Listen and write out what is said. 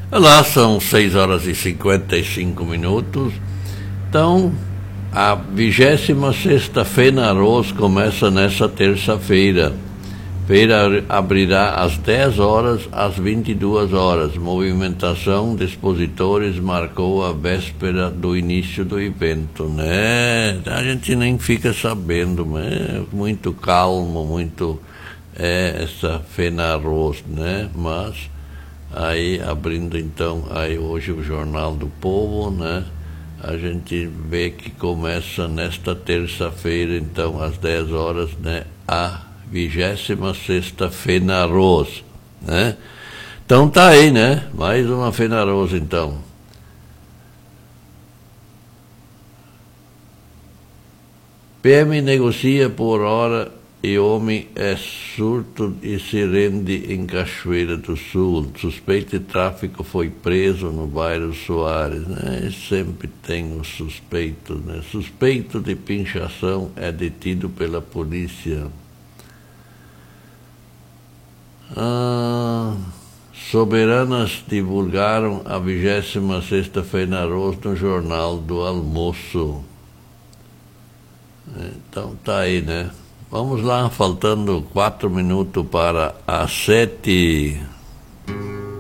Lá são 6 horas e 55 minutos. Então, a 26ª FENARROS começa nessa terça-feira. Feira abrirá às 10 horas às 22 horas. Movimentação de expositores marcou a véspera do início do evento, né? A gente nem fica sabendo, né? Muito calmo, muito essa FENARROS, né? Mas aí abrindo então aí hoje o Jornal do Povo, né? A gente vê que começa nesta terça-feira, então às 10 horas, né? A 26ª FENARROS, né? Então tá aí, né? Mais uma FENARROS, então. PM negocia por hora e homem é surto e se rende em Cachoeira do Sul. Suspeito de tráfico foi preso no bairro Soares, né? Sempre tem os suspeitos, né? Suspeito de pinchação é detido pela polícia. Soberanas divulgaram a 26ª FENARROS no Jornal do Almoço. Então tá aí, né? Vamos lá, faltando 4 minutos para as 7.